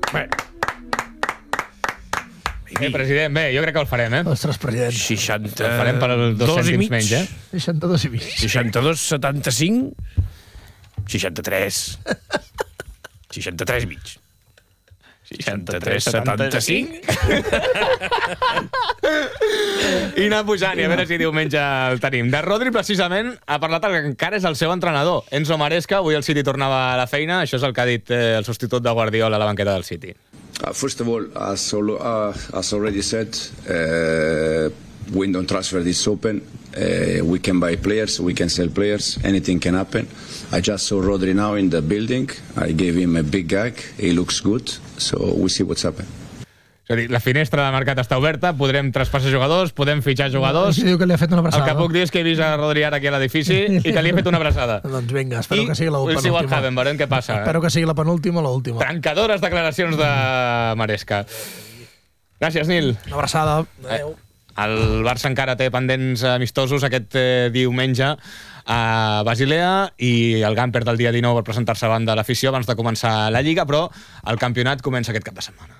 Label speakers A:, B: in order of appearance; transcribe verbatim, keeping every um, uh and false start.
A: Bé.
B: Bé, president, bé, jo crec que el farem, eh?
C: Ostres, president.
A: seixanta...
B: El farem per dos cèntims menys, eh?
C: seixanta-dos i mig.
A: seixanta-dos, setanta-cinc... seixanta-tres... seixanta-tres i mig. seixanta-tres, setanta-cinc...
B: I anar pujant, i a veure si diumenge el tenim. De Rodri, precisament, ha parlat el que encara és el seu entrenador. Enzo Maresca, avui el City tornava a la feina. Això és el que ha dit eh, el substitut de Guardiola a la banqueta del City.
D: Uh, first of all, as, al uh, as already said, uh, window transfer is open. Uh, we can buy players, we can sell players, anything can happen. I just saw Rodri now in the building. I gave him a big gag. He looks good, so we see what's happening.
B: És a dir, la finestra de mercat està oberta, podrem traspassar jugadors, podem fitxar jugadors.
C: Sí, diu que li ha fet una
B: El
C: abraçada.
B: que puc dir és que he vist a Rodri ara aquí a l'edifici i que li he fet una abraçada.
C: Doncs vinga, espero
B: I
C: que sigui la
B: we'll see what
C: penúltima.
B: happen, veurem què passa.
C: Espero que sigui la penúltima o l'última.
B: Trencadores declaracions de Maresca. Gràcies, Nil.
C: Una abraçada. Adéu.
B: El Barça encara té pendents amistosos aquest eh, diumenge a Basilea i el Gamper del dia dinou per presentar-se davant de l'afició abans de començar la Lliga, però el campionat comença aquest cap de setmana.